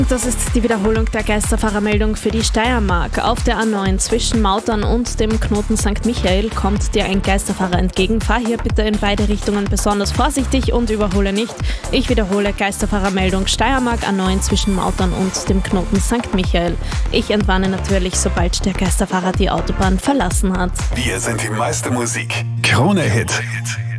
Das ist die Wiederholung der Geisterfahrermeldung für die Steiermark. Auf der A9 zwischen Mautern und dem Knoten St. Michael kommt dir ein Geisterfahrer entgegen. Fahr hier bitte in beide Richtungen besonders vorsichtig und überhole nicht. Ich wiederhole: Geisterfahrermeldung Steiermark A9 zwischen Mautern und dem Knoten St. Michael. Ich entwarne natürlich, sobald der Geisterfahrer die Autobahn verlassen hat. Wir sind die meiste Musik. Krone Hit.